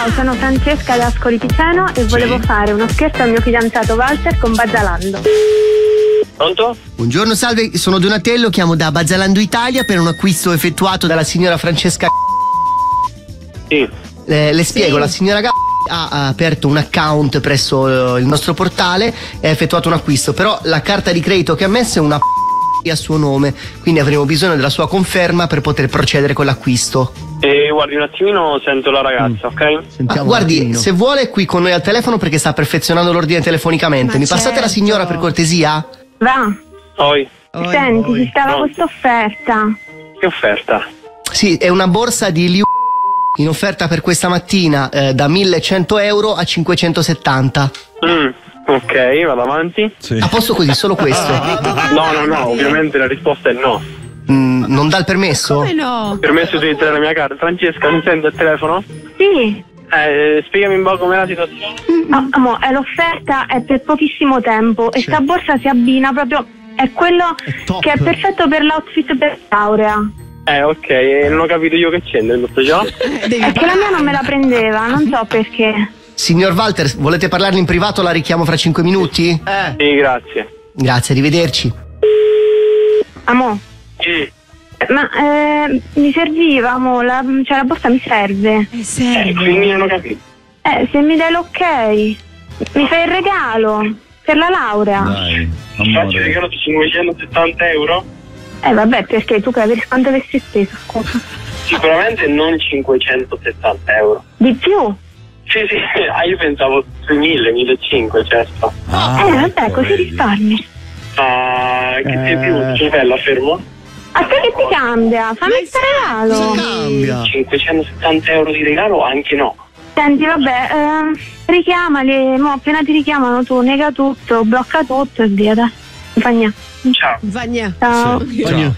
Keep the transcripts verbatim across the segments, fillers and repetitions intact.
sono Francesca da Ascoli Piceno e volevo sì. fare uno scherzo al mio fidanzato Walter con Bazzalando. Pronto? Buongiorno, salve, sono Donatello, chiamo da Bazzalando Italia per un acquisto effettuato dalla signora Francesca. Sì. Eh, le spiego, sì. la signora G ha aperto un account presso il nostro portale e ha effettuato un acquisto, però la carta di credito che ha messo è una p*** a suo nome, quindi avremo bisogno della sua conferma per poter procedere con l'acquisto. E guardi un attimino, sento la ragazza, mm. ok? Ah, guardi, se vuole è qui con noi al telefono perché sta perfezionando l'ordine telefonicamente. Ma Mi certo. passate la signora per cortesia? Va. Oi. Oi Senti, ci stava questa offerta. Che offerta? Sì, è una borsa di Liu in offerta per questa mattina eh, da millecento euro a cinquecentosettanta. Mm. Ok, vado avanti. Sì. A posto così, solo questo? No, no, no, ovviamente la risposta è no. Mm, non dà il permesso? Come no? Permesso di utilizzare la mia carta. Francesca, mi senti al telefono? Sì. Eh, spiegami un po' com'è la situazione. Oh, amore, è l'offerta è per pochissimo tempo e sta borsa si abbina proprio, è quello è che è perfetto per l'outfit per laurea. Eh, ok, e non ho capito io che c'entra in tutto ciò. È che la mia non me la prendeva, non so perché. Signor Walter, volete parlarne in privato? La richiamo fra cinque minuti? Eh. Sì, grazie. Grazie, arrivederci. Amo. Sì. Ma eh, mi serviva, amo, la, cioè la borsa mi serve. Eh, serve. Eh, quindi non ho capito. Eh, se mi dai l'ok, mi fai il regalo per la laurea. Dai, faccio il regalo di cinquecentosettanta euro? Eh vabbè, perché tu che quanto avresti speso, scusa? Sicuramente non cinquecentosettanta euro. Di più? Sì, sì, ah, io pensavo mille, millecinquecento, certo. Ah, eh vabbè, così risparmi. Ah, che sei più cervello, fermo? A te che ti cambia? Fammi questo regalo. Cambia. cinquecentosettanta euro di regalo anche no. Senti, vabbè, eh, richiamali, mo appena ti richiamano tu nega tutto, blocca tutto e via, dai. Non fa niente. Ciao. Vagna. Ciao. Sì. Ciao.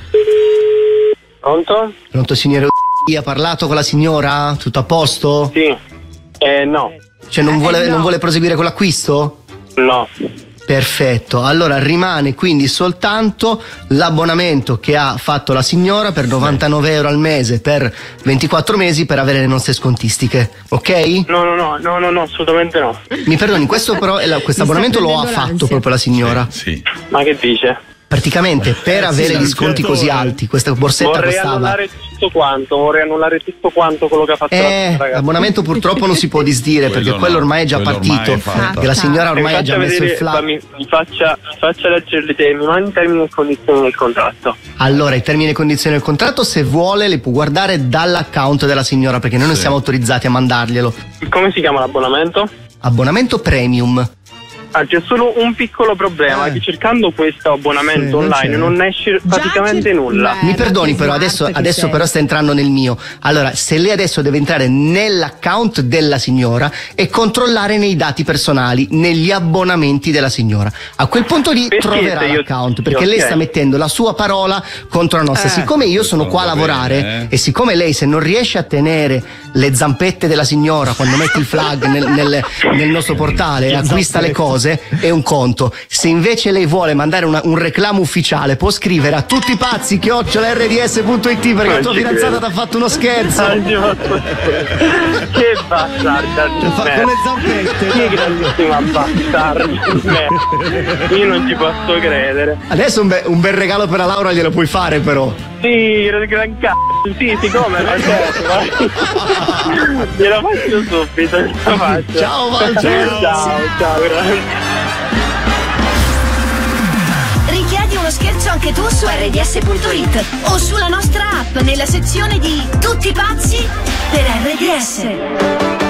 Pronto? Pronto, signore? Ha parlato con la signora? Tutto a posto? Sì. Eh, no. Cioè non vuole, eh, no. non vuole proseguire con l'acquisto? No. Perfetto, allora rimane quindi soltanto l'abbonamento che ha fatto la signora per novantanove euro al mese per ventiquattro mesi per avere le nostre scontistiche, ok? No, no, no, no, no, no, assolutamente no. Mi perdoni, questo però questo abbonamento lo ha fatto proprio la signora. Sì, sì. Ma che dice? Praticamente per avere gli sconti così alti, questa borsetta vorrei costava. annullare tutto quanto, vorrei annullare tutto quanto quello che ha fatto Eh, la ragazza. l'abbonamento purtroppo non si può disdire perché Quello quello no, ormai è già quello partito. ormai è fatto. Che la signora ormai Mi ha già faccia messo vedere, il flag. mi, mi faccia, mi faccia leggere i termini, termini e condizioni del contratto. Allora, i termini e condizioni del contratto, se vuole, li può guardare dall'account della signora perché noi non Sì. siamo autorizzati a mandarglielo. Come si chiama l'abbonamento? Abbonamento premium. Ah, c'è solo un piccolo problema, Eh. che cercando questo abbonamento Sì, non online c'è. non esce praticamente c'è- nulla. Beh, Mi perdoni che però, smart adesso, che adesso sei. però sta entrando nel mio. Allora, se lei adesso deve entrare nell'account della signora e controllare nei dati personali, negli abbonamenti della signora. A quel punto lì Perché troverà se io- l'account, sì, perché ok. lei sta mettendo la sua parola contro la nostra. Eh. Siccome io sono qua a va lavorare bene, eh. e siccome lei se non riesce a tenere le zampette della signora quando mette il flag nel, nel- nel nostro portale e acquista le cose, è un conto. Se invece lei vuole mandare una- un reclamo ufficiale, può scrivere a tutti i pazzi chiocciola erre di esse punto it perché la Non tua ci fidanzata credo. ti ha fatto uno scherzo. Ah, ci posso- che bastarda di Fa merda. con le zampette. Che grandissima bastarda di merda. Io non ci posso credere. Adesso un, be- un bel regalo per la Laura glielo puoi fare però. Sì, gran cazzo, sì, siccome ma certo, ma- glielo faccio subito, glielo faccio. Ciao Walter. Ciao, ciao, grazie. Richiedi uno scherzo anche tu su erre di esse punto it o sulla nostra app nella sezione di Tutti pazzi per erre di esse.